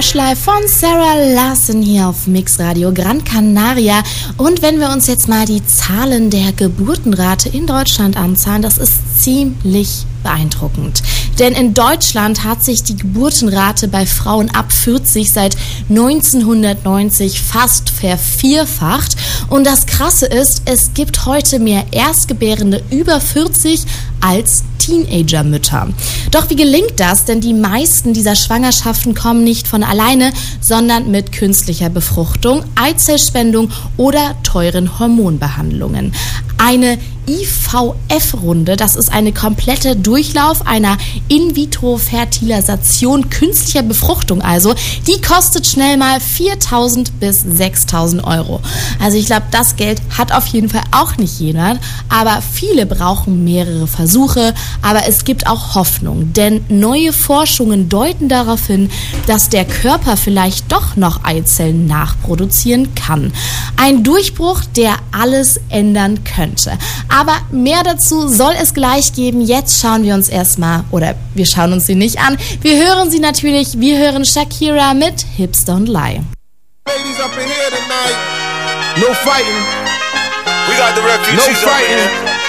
Von Sarah Larson hier auf Mix Radio Gran Canaria. Und wenn wir uns jetzt mal die Zahlen der Geburtenrate in Deutschland anschauen, das ist ziemlich beeindruckend. Denn in Deutschland hat sich die Geburtenrate bei Frauen ab 40 seit 1990 fast vervierfacht. Und das Krasse ist, es gibt heute mehr Erstgebärende über 40 als Teenager-Mütter. Doch wie gelingt das? Denn die meisten dieser Schwangerschaften kommen nicht von alleine, sondern mit künstlicher Befruchtung, Eizellspendung oder teuren Hormonbehandlungen. Eine IVF-Runde, das ist eine komplette Durchlauf einer In-vitro-Fertilisation künstlicher Befruchtung also, die kostet schnell mal 4.000 bis 6.000 Euro. Also ich glaube, das Geld hat auf jeden Fall auch nicht jeder, aber viele brauchen mehrere Versuche, aber es gibt auch Hoffnung, denn neue Forschungen deuten darauf hin, dass der Körper vielleicht doch noch Eizellen nachproduzieren kann. Ein Durchbruch, der alles ändern könnte. Aber mehr dazu soll es gleich geben. Jetzt schauen wir uns erstmal, oder wir schauen uns sie nicht an. Wir hören sie natürlich. Wir hören Shakira mit Hips Don't Lie. Ladies up in here tonight. No fighting. We got the refugees. No fighting.